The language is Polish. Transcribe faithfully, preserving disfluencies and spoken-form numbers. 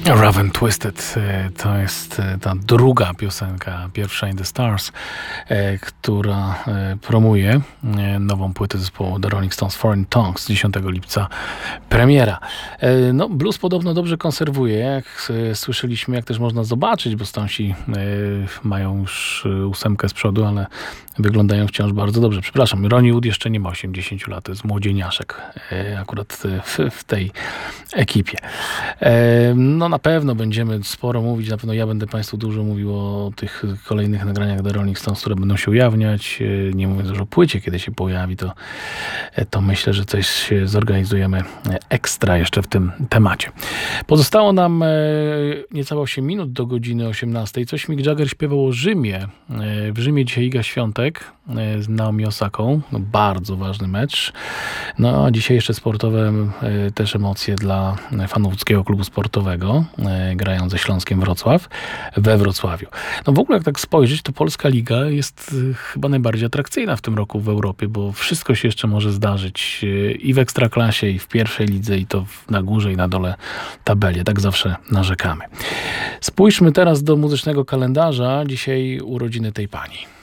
Rough and Twisted to jest ta druga piosenka, pierwsza In The Stars, która promuje nową płytę zespołu The Rolling Stones Foreign Tongues, dziesiątego lipca premiera. No, blues podobno dobrze konserwuje, jak słyszeliśmy, jak też można zobaczyć, bo Stonesi mają już ósemkę z przodu, ale wyglądają wciąż bardzo dobrze. Przepraszam, Ronnie Wood jeszcze nie ma osiemdziesięciu lat, to jest młodzieniaszek akurat w, w tej ekipie. No na pewno będziemy sporo mówić, na pewno ja będę Państwu dużo mówił o tych kolejnych nagraniach The Rolling Stones, które będą się ujawniać. Nie mówiąc już o płycie, kiedy się pojawi, to, to myślę, że coś zorganizujemy ekstra jeszcze w tym temacie. Pozostało nam niecałe osiem minut do godziny osiemnastej. Coś Mick Jagger śpiewał o Rzymie. W Rzymie dzisiaj Iga Świątek z Naomi Osaką. No, bardzo ważny mecz. No a dzisiaj jeszcze sportowe też emocje dla fanów łódzkiego klubu sportowego. Grają ze Śląskiem Wrocław we Wrocławiu. No w ogóle jak tak spojrzeć, to Polska Liga jest chyba najbardziej atrakcyjna w tym roku w Europie, bo wszystko się jeszcze może zdarzyć i w Ekstraklasie, i w pierwszej lidze, i to na górze, i na dole tabeli. Tak zawsze narzekamy. Spójrzmy teraz do muzycznego kalendarza. Dzisiaj urodziny tej pani.